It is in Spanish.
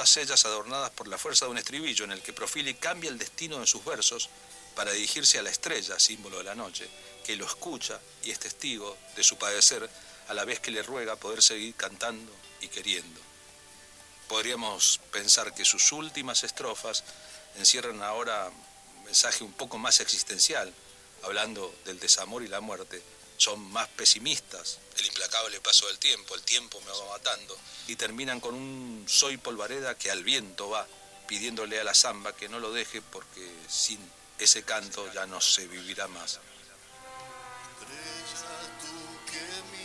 todas ellas adornadas por la fuerza de un estribillo en el que Profili cambia el destino de sus versos para dirigirse a la estrella, símbolo de la noche, que lo escucha y es testigo de su padecer, a la vez que le ruega poder seguir cantando y queriendo. Podríamos pensar que sus últimas estrofas encierran ahora un mensaje un poco más existencial, hablando del desamor y la muerte. Son más pesimistas, el implacable paso del tiempo, el tiempo me va matando, y terminan con un soy polvareda que al viento va, pidiéndole a la zamba que no lo deje porque sin ese canto ya no se vivirá más. Estrella, tú que